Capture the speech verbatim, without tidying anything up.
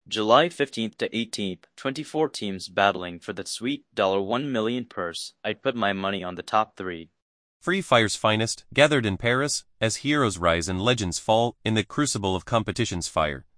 July fifteenth to eighteenth, twenty-four teams battling for the sweet one million dollar purse. I'd put my money on the top three. Free Fire's finest, gathered in Paris, as heroes rise and legends fall in the crucible of competition's fire.